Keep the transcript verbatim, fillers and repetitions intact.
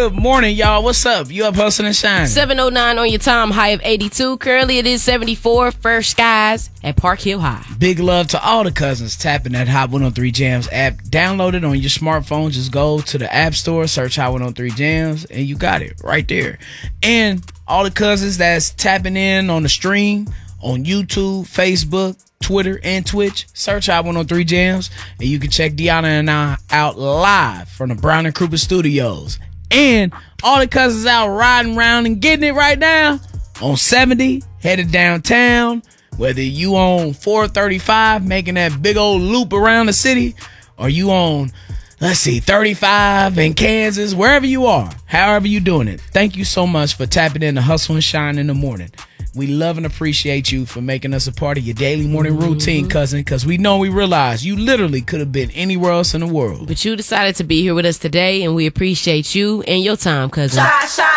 Good morning, y'all. What's up? You up hustling and shining? seven oh nine on your time, high of eighty-two. Currently, it is seventy-four. First skies at Park Hill High. Big love to all the cousins tapping that Hot one oh three Jams app. Download it on your smartphone. Just go to the App Store, search Hot one oh three Jams, and you got it right there. And all the cousins that's tapping in on the stream on YouTube, Facebook, Twitter, and Twitch, search Hot one oh three Jams, and you can check Deanna and I out live from the Brown and Krupa Studios. And all the cousins out riding around and getting it right now on seventy, headed downtown. Whether you on four thirty-five, making that big old loop around the city, or you on, let's see, thirty-five in Kansas, wherever you are, however you doing it. Thank you so much for tapping in to Hustle and Shine in the morning. We love and appreciate you for making us a part of your daily morning routine, cousin, because we know we realize you literally could have been anywhere else in the world. But you decided to be here with us today, and we appreciate you and your time, cousin.